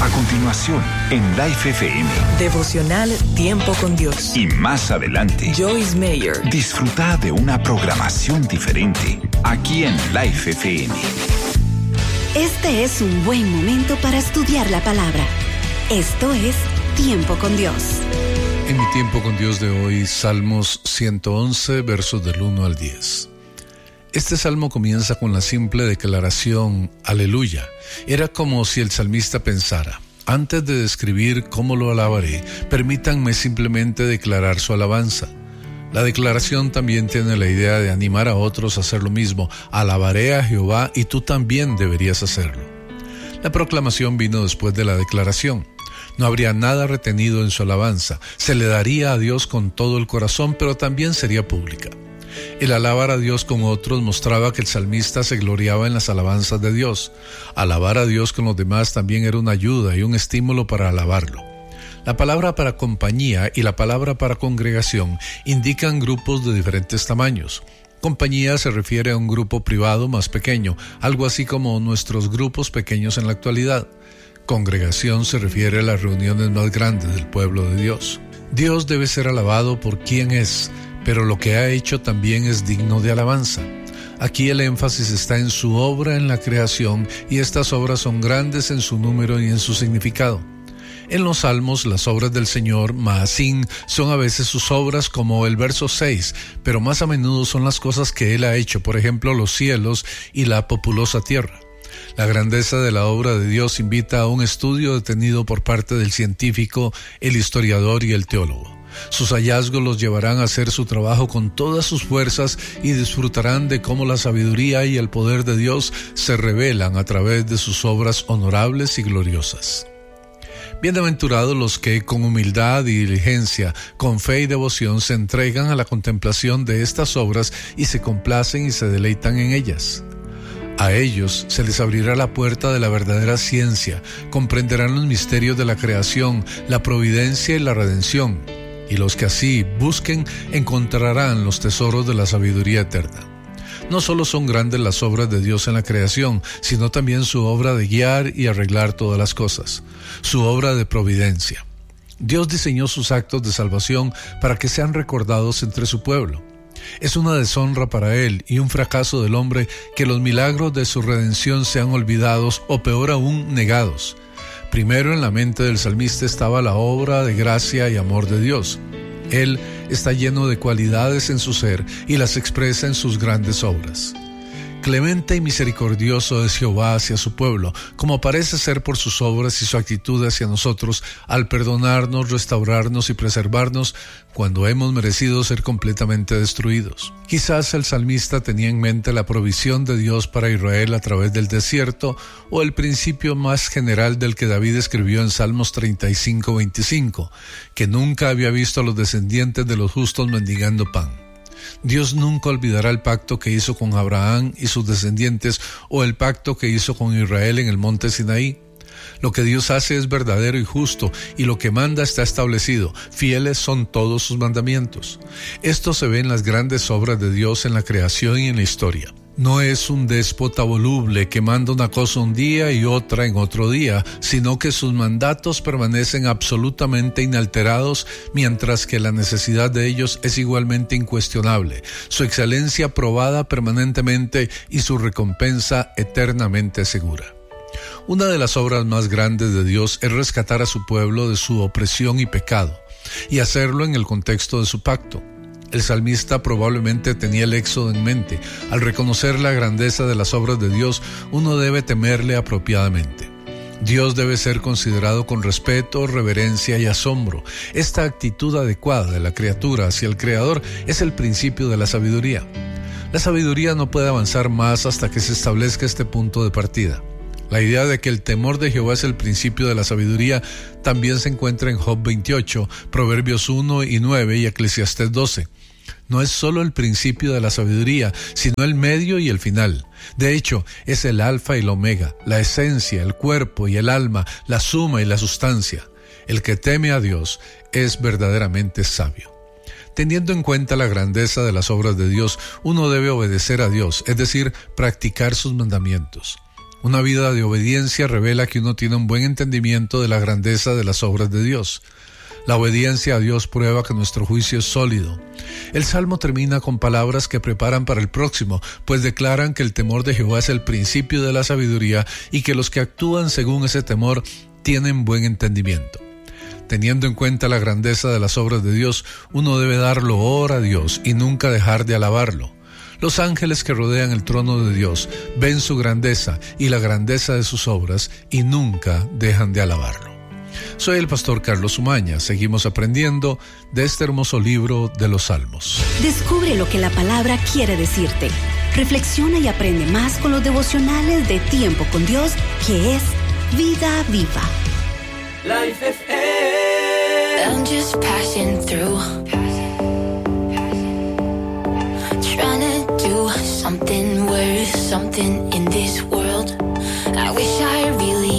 A continuación, en Life FM. Devocional Tiempo con Dios. Y más adelante, Joyce Meyer. Disfruta de una programación diferente aquí en Life FM. Este es un buen momento para estudiar la palabra. Esto es Tiempo con Dios. En mi Tiempo con Dios de hoy, Salmos 111, versos del 1 al 10. Este salmo comienza con la simple declaración Aleluya. Era como si el salmista pensara: antes de describir cómo lo alabaré, permítanme simplemente declarar su alabanza. La declaración también tiene la idea de animar a otros a hacer lo mismo. Alabaré a Jehová y tú también deberías hacerlo. La proclamación vino después de la declaración. No habría nada retenido en su alabanza. Se le daría a Dios con todo el corazón, pero también sería pública. El alabar a Dios con otros mostraba que el salmista se gloriaba en las alabanzas de Dios. Alabar a Dios con los demás también era una ayuda y un estímulo para alabarlo. La palabra para compañía y la palabra para congregación indican grupos de diferentes tamaños. Compañía se refiere a un grupo privado más pequeño, algo así como nuestros grupos pequeños en la actualidad. Congregación se refiere a las reuniones más grandes del pueblo de Dios. Dios debe ser alabado por quien es, pero lo que ha hecho también es digno de alabanza. Aquí el énfasis está en su obra en la creación, y estas obras son grandes en su número y en su significado. En los Salmos, las obras del Señor, Maasín, son a veces sus obras como el verso 6, pero más a menudo son las cosas que Él ha hecho, por ejemplo, los cielos y la populosa tierra. La grandeza de la obra de Dios invita a un estudio detenido por parte del científico, el historiador y el teólogo. Sus hallazgos los llevarán a hacer su trabajo con todas sus fuerzas y disfrutarán de cómo la sabiduría y el poder de Dios se revelan a través de sus obras honorables y gloriosas. Bienaventurados los que con humildad y diligencia, con fe y devoción se entregan a la contemplación de estas obras y se complacen y se deleitan en ellas. A ellos se les abrirá la puerta de la verdadera ciencia, comprenderán los misterios de la creación, la providencia y la redención, y los que así busquen encontrarán los tesoros de la sabiduría eterna. No solo son grandes las obras de Dios en la creación, sino también su obra de guiar y arreglar todas las cosas, su obra de providencia. Dios diseñó sus actos de salvación para que sean recordados entre su pueblo. Es una deshonra para Él y un fracaso del hombre que los milagros de su redención sean olvidados o peor aún negados. Primero en la mente del salmista estaba la obra de gracia y amor de Dios. Él está lleno de cualidades en su ser y las expresa en sus grandes obras. Clemente y misericordioso es Jehová hacia su pueblo, como parece ser por sus obras y su actitud hacia nosotros al perdonarnos, restaurarnos y preservarnos cuando hemos merecido ser completamente destruidos. Quizás el salmista tenía en mente la provisión de Dios para Israel a través del desierto, o el principio más general del que David escribió en Salmos 35:25, que nunca había visto a los descendientes de los justos mendigando pan. Dios nunca olvidará el pacto que hizo con Abraham y sus descendientes o el pacto que hizo con Israel en el monte Sinaí. Lo que Dios hace es verdadero y justo, y lo que manda está establecido. Fieles son todos sus mandamientos. Esto se ve en las grandes obras de Dios en la creación y en la historia. No es un déspota voluble que manda una cosa un día y otra en otro día, sino que sus mandatos permanecen absolutamente inalterados, mientras que la necesidad de ellos es igualmente incuestionable, su excelencia probada permanentemente y su recompensa eternamente segura. Una de las obras más grandes de Dios es rescatar a su pueblo de su opresión y pecado, y hacerlo en el contexto de su pacto. El salmista probablemente tenía el éxodo en mente. Al reconocer la grandeza de las obras de Dios, uno debe temerle apropiadamente. Dios debe ser considerado con respeto, reverencia y asombro. Esta actitud adecuada de la criatura hacia el Creador es el principio de la sabiduría. La sabiduría no puede avanzar más hasta que se establezca este punto de partida. La idea de que el temor de Jehová es el principio de la sabiduría también se encuentra en Job 28, Proverbios 1 y 9 y Eclesiastés 12. No es solo el principio de la sabiduría, sino el medio y el final. De hecho, es el alfa y el omega, la esencia, el cuerpo y el alma, la suma y la sustancia. El que teme a Dios es verdaderamente sabio. Teniendo en cuenta la grandeza de las obras de Dios, uno debe obedecer a Dios, es decir, practicar sus mandamientos. Una vida de obediencia revela que uno tiene un buen entendimiento de la grandeza de las obras de Dios. La obediencia a Dios prueba que nuestro juicio es sólido. El Salmo termina con palabras que preparan para el próximo, pues declaran que el temor de Jehová es el principio de la sabiduría y que los que actúan según ese temor tienen buen entendimiento. Teniendo en cuenta la grandeza de las obras de Dios, uno debe dar loor a Dios y nunca dejar de alabarlo. Los ángeles que rodean el trono de Dios ven su grandeza y la grandeza de sus obras y nunca dejan de alabarlo. Soy el pastor Carlos Umaña. Seguimos aprendiendo de este hermoso libro de los Salmos. Descubre lo que la palabra quiere decirte. Reflexiona y aprende más con los devocionales de Tiempo con Dios, que es Vida Viva. Life FM. I'm just passing through, trying to do something worth something in this world. I wish I really